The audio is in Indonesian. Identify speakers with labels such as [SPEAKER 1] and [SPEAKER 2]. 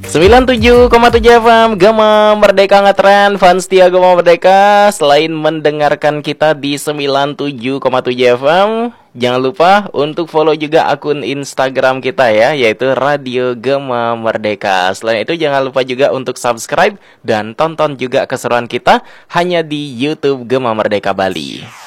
[SPEAKER 1] 97,7 FM Gema Merdeka ngetren, fans setia Gema Merdeka. Selain mendengarkan kita di 97,7 FM, jangan lupa untuk follow juga akun Instagram kita ya, yaitu Radio Gema Merdeka. Selain itu jangan lupa juga untuk subscribe dan tonton juga keseruan kita hanya di YouTube Gema Merdeka Bali.